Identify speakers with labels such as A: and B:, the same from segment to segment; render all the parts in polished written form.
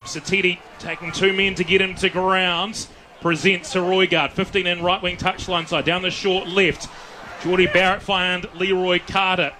A: Satiti taking 2 men to get him to ground. Presents to Roigard. 15 in right wing touchline side. Down the short left. Geordie Barrett found Leroy Carter.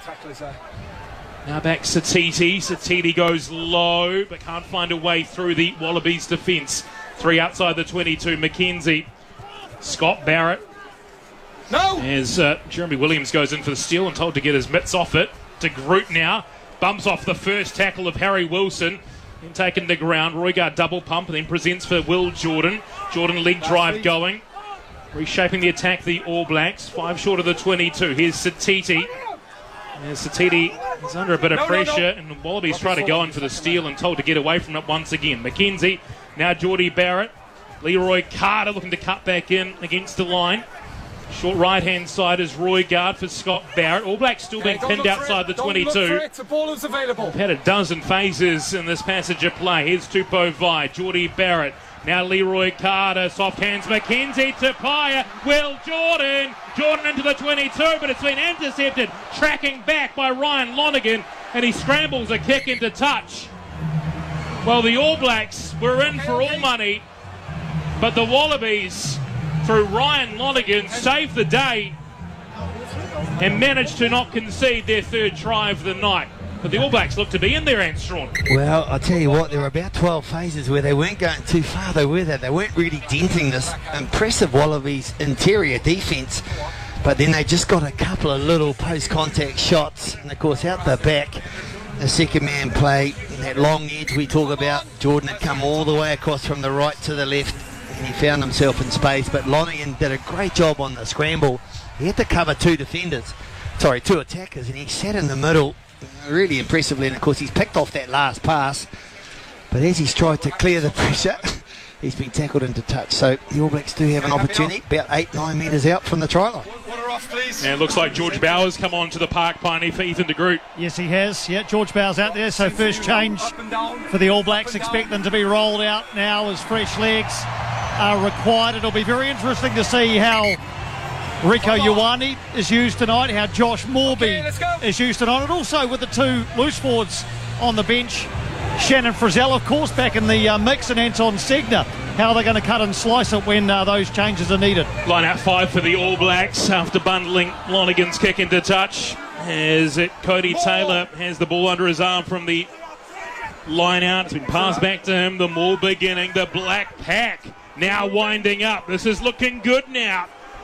A: Now back Satiti. Satiti goes low but can't find a way through the Wallabies defence. 3 outside the 22. Mackenzie. Scott Barrett.
B: No!
A: As Jeremy Williams goes in for the steal and told to get his mitts off it. De Groot now. Bumps off the first tackle of Harry Wilson. Then taken to ground. Roigard double pump and then presents for Will Jordan. Jordan leg drive going. Reshaping the attack, the All Blacks. 5 short of the 22. Here's Satiti. Satiti is under a bit of pressure, and the Wallabies try to go in for the steal and told to get away from it once again. Mackenzie, now Geordie Barrett. Leroy Carter looking to cut back in against the line. Short right-hand side is Roigard for Scott Barrett. All Blacks still being pinned outside the 22.
B: The ball is available.
A: We've had a dozen phases in this passage of play. Here's Tupou Vai, Geordie Barrett. Now Leroy Carter, soft hands, Mackenzie to Paya, Will Jordan. Jordan into the 22, but it's been intercepted. Tracking back by Ryan Lonergan, and he scrambles a kick into touch. Well, the All Blacks were in for all money, but the Wallabies, through Ryan Lonergan, saved the day and managed to not concede their 3rd try of the night. But the All Blacks look to be in there, Armstrong.
C: Well, I tell you what, there were about 12 phases where they weren't going too far, though, were they? They weren't really denting this impressive Wallabies interior defence. But then they just got a couple of little post-contact shots. And, of course, out the back, the second man play, that long edge we talk about, Jordan had come all the way across from the right to the left, and he found himself in space. But Lonergan did a great job on the scramble. He had to cover 2 attackers, and he sat in the middle really impressively, and of course he's picked off that last pass, but as he's tried to clear the pressure, he's been tackled into touch. So the All Blacks do have an opportunity about 8-9 metres out from the try line.
A: And it looks like George Bowers come on to the park pioneer for Ethan de Groot.
D: Yes, he has. Yeah, George Bowers out there. So first change for the All Blacks. Expect them to be rolled out now as fresh legs are required. It'll be very interesting to see how Rieko Ioane is used tonight, how Josh Morby is used tonight, and also with the 2 loose forwards on the bench, Shannon Frizzell, of course, back in the mix, and Anton Segner. How are they going to cut and slice it when those changes are needed?
A: Line out 5 for the All Blacks after bundling Lonergan's kick into touch. As Cody Taylor has the ball under his arm from the line out. It's been passed back to him. The Maul beginning. The Black Pack now winding up. This is looking good now.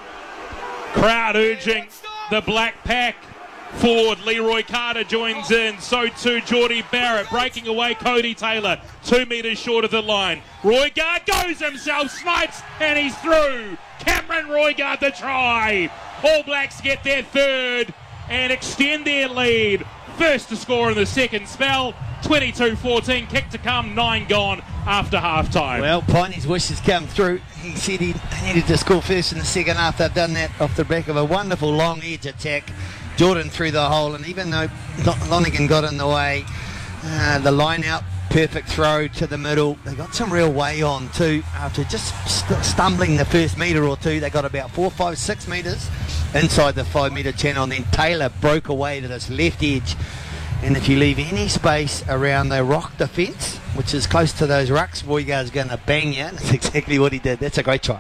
A: Crowd urging the Black Pack forward. Leroy Carter joins in. So too Geordie Barrett. Breaking away Cody Taylor. 2 metres short of the line. Roigard goes himself. Snipes. And he's through. Cameron Roigard the try. All Blacks get their 3rd and extend their lead. First to score in the second spell. 22-14. Kick to come. 9 gone after half-time.
C: Well, Piney's wishes come through. He said he needed to score first in the second half. They've done that off the back of a wonderful long edge attack. Jordan through the hole, and even though Lonergan got in the way, the line out, perfect throw to the middle. They got some real way on too. After just stumbling the first metre or 2, they got about 4, 5, 6 metres inside the 5 metre channel, and then Taylor broke away to this left edge. And if you leave any space around the rock defence, which is close to those rucks, Roigard's going to bang you. That's exactly what he did. That's a great try.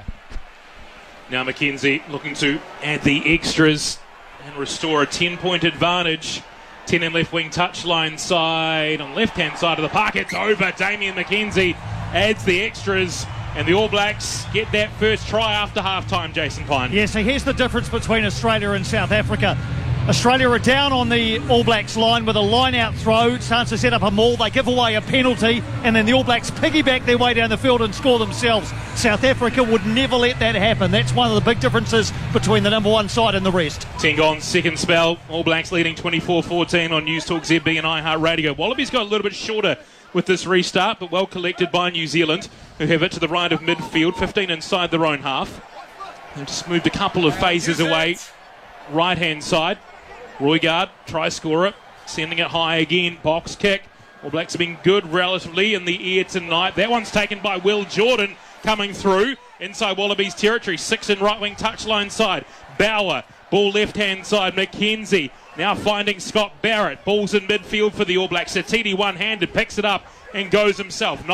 A: Now Mackenzie looking to add the extras and restore a 10-point advantage. 10 in left wing touchline side. On the left-hand side of the park, it's over. Damien Mackenzie adds the extras, and the All Blacks get that first try after half-time, Jason Pine.
D: Yeah, so here's the difference between Australia and South Africa. Australia are down on the All Blacks line with a line-out throw, starts to set up a maul, they give away a penalty, and then the All Blacks piggyback their way down the field and score themselves. South Africa would never let that happen. That's one of the big differences between the number 1 side and the rest.
A: 10 gone, second spell. All Blacks leading 24-14 on News Talk ZB and iHeartRadio. Wallabies got a little bit shorter with this restart, but well collected by New Zealand, who have it to the right of midfield, 15 inside their own half. They've just moved a couple of phases away, right-hand side. Roigard, try scorer, sending it high again, box kick. All Blacks have been good relatively in the air tonight. That one's taken by Will Jordan coming through inside Wallabies territory. 6 in right wing touchline side. Bauer, ball left hand side. Mackenzie now finding Scott Barrett. Ball's in midfield for the All Blacks. Satiti one-handed, picks it up and goes himself.